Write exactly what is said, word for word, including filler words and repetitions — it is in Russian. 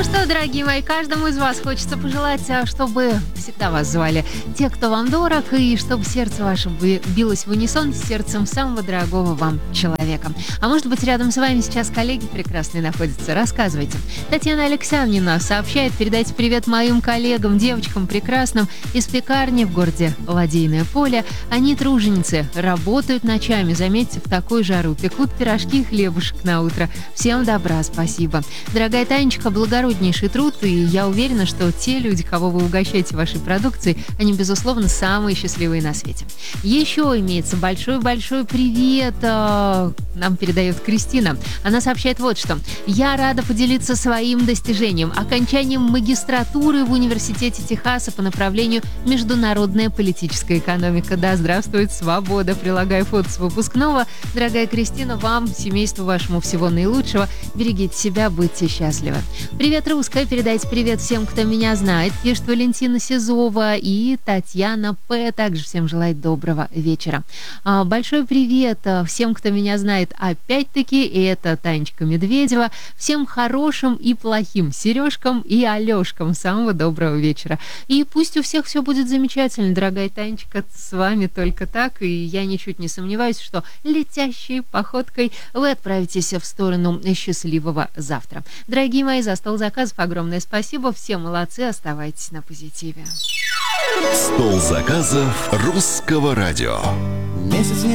Ну что, дорогие мои, каждому из вас хочется пожелать, чтобы всегда вас звали те, кто вам дорог, и чтобы сердце ваше билось в унисон с сердцем самого дорогого вам человека. А может быть, рядом с вами сейчас коллеги прекрасные находятся? Рассказывайте. Татьяна Александрівна сообщает: передайте привет моим коллегам, девочкам прекрасным из пекарни в городе Ладейное поле. Они труженицы, работают ночами, заметьте, в такой жару, пекут пирожки и хлебушек на утро. Всем добра, спасибо. Дорогая Танечка, благороднейший труд, и я уверена, что те люди, кого вы угощаете вашей продукцией, они, безусловно, самые счастливые на свете. Еще имеется большой-большой привет, нам передает Кристина. Она сообщает вот что. Я рада поделиться своим достижением, окончанием магистратуры в Университете Техаса по направлению международная политическая экономика. Да здравствует свобода. Прилагаю фото с выпускного. Дорогая Кристина, вам, семейству вашему, всего наилучшего. Берегите себя, будьте счастливы. Привет, русская. Передайте привет всем, кто меня знает. Пишет Валентина Сизова и Татьяна П. Также всем желает доброго вечера. Большой привет всем, кто меня знает. Опять-таки, это Танечка Медведева. Всем хорошим и плохим Сережкам и Алешкам самого доброго вечера. И пусть у всех все будет замечательно, дорогая Танечка, с вами только так. И я ничуть не сомневаюсь, что летящей походкой вы отправитесь в сторону счастливого завтра. Дорогие мои, за стол заказов огромное спасибо. Все молодцы, оставайтесь на позитиве. Стол заказов Русского радио. Месяц